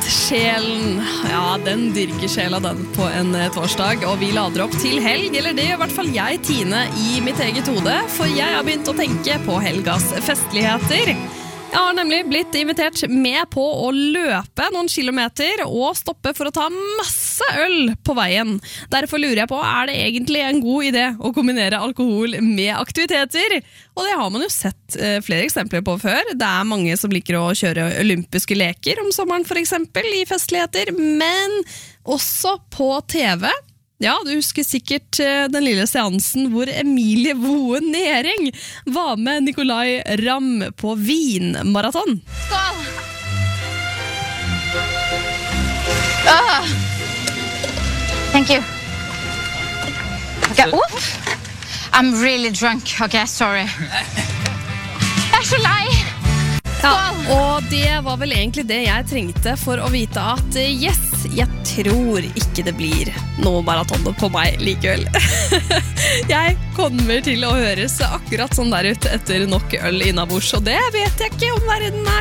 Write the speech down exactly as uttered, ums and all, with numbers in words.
Fredagssjelen, ja, den dyrker sjela den på en torsdag, og vi lader opp til helg, eller det gjør i hvert fall jeg, Tine, i mitt eget hode, for jeg har begynt å tenke på helgas festligheter. Jeg har nemlig blitt invitert med på å løpe noen kilometer og stoppe for å ta masse øl på veien. Derfor lurer jeg på, er det egentlig en god idé å kombinere alkohol med aktiviteter? Og det har man jo sett eh, flere eksempler på før. Det er mange som liker å kjøre olympiske leker om sommeren for eksempel, i festligheter, men også på T V. Ja, du husker sikkert den lille seansen hvor Emilie Woe Næring var med Nicolai Ramm på vinmaraton. Skål! Oh. Thank you. Okay. Oof. I'm really drunk. Okay, sorry. Jeg er så lei. Ja, og det var vel egentlig det jeg trengte for å vite at yes, jeg tror ikke det blir noe maraton på meg likevel. Jeg kommer til å høres akkurat sånn der ut etter nok øl innabords, og det vet jeg ikke om verden er